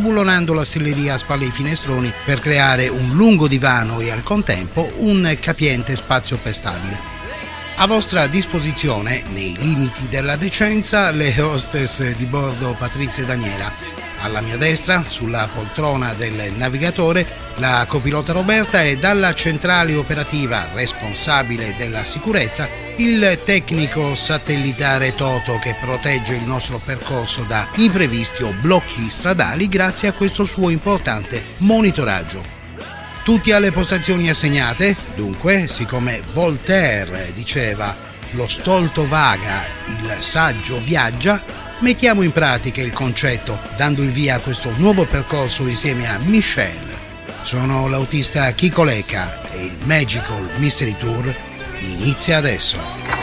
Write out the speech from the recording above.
sbullonando la stelleria a spalle ai finestroni per creare un lungo divano e al contempo un capiente spazio per stabile. A vostra disposizione, nei limiti della decenza, le hostess di bordo Patrizia e Daniela. Alla mia destra, sulla poltrona del navigatore, la copilota Roberta e dalla centrale operativa responsabile della sicurezza, il tecnico satellitare Toto che protegge il nostro percorso da imprevisti o blocchi stradali grazie a questo suo importante monitoraggio. Tutti alle postazioni assegnate, dunque, siccome Voltaire diceva «lo stolto vaga, il saggio viaggia», mettiamo in pratica il concetto, dando il via a questo nuovo percorso insieme a Michelle. Sono l'autista Chico Lecca e il Magical Mystery Tour inizia adesso.